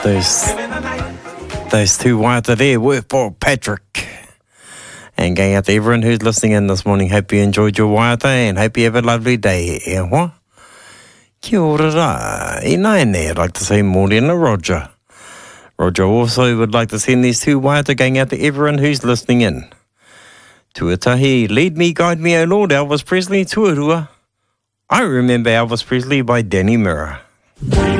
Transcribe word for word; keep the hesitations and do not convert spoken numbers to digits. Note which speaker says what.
Speaker 1: Those, those two waiata there were for Patrick. And going out to everyone who's listening in this morning. Hope you enjoyed your waiata and hope you have a lovely day. E hoa? Kia ora rā. I nai I'd like to say morena Roger. Roger also would like to send these two waiata going out to everyone who's listening in. Tuatahi, lead me, guide me, O Lord, Elvis Presley, tuarua. I remember Elvis Presley by Danny Mirror.